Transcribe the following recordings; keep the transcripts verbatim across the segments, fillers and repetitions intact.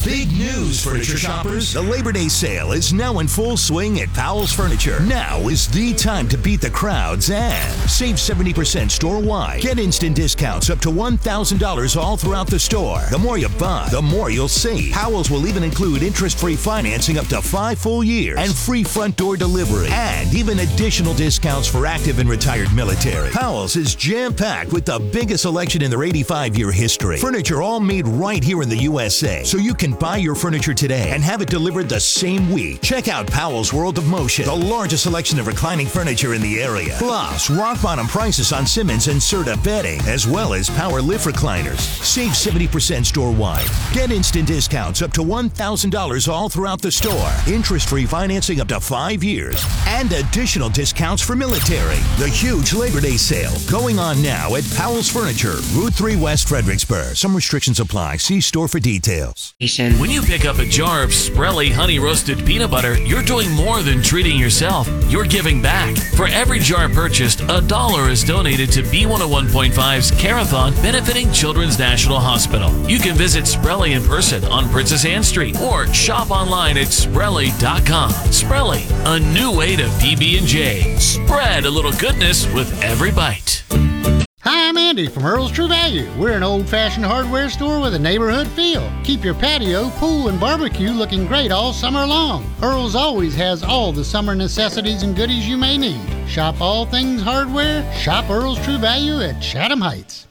Big news, furniture shoppers. The Labor Day sale is now in full swing at Powell's Furniture. Now is the time to beat the crowds and save seventy percent store-wide. Get instant discounts up to one thousand dollars all throughout the store. The more you buy, the more you'll save. Powell's will even include interest-free financing up to five full years and free front door delivery and even additional discounts for active and retired military. Powell's is jam-packed with the biggest selection in their eighty-five year history. Furniture all made right here in the U S A, so you can buy your furniture today and have it delivered the same week. Check out Powell's World of Motion, the largest selection of reclining furniture in the area. Plus, rock-bottom prices on Simmons and Serta bedding, as well as power lift recliners. Save seventy percent store-wide. Get instant discounts up to one thousand dollars all throughout the store. Interest-free financing up to five years. And additional discounts for military. The huge Labor Day sale going on now at Powell's Furniture, Route three West, Fredericksburg. Some restrictions apply. See store for details. When you pick up a jar of Sprelly honey roasted peanut butter, you're doing more than treating yourself. You're giving back. For every jar purchased, a dollar is donated to B one oh one point five's Carathon, benefiting Children's National Hospital. You can visit Sprelly in person on Princess Anne Street or shop online at Sprelly dot com. Sprelly, a new way to P B and J. Spread a little goodness with every bite. Hi, I'm Andy from Earl's True Value. We're an old-fashioned hardware store with a neighborhood feel. Keep your patio, pool, and barbecue looking great all summer long. Earl's always has all the summer necessities and goodies you may need. Shop all things hardware. Shop Earl's True Value at Chatham Heights.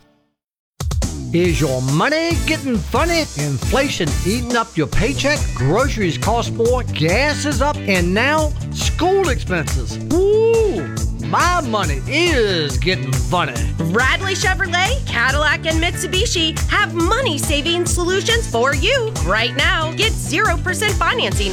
Is your money getting funny? Inflation eating up your paycheck? Groceries cost more, gas is up, and now school expenses. Woo! My money is getting funny. Radley Chevrolet, Cadillac, and Mitsubishi have money-saving solutions for you. Right now, get zero percent financing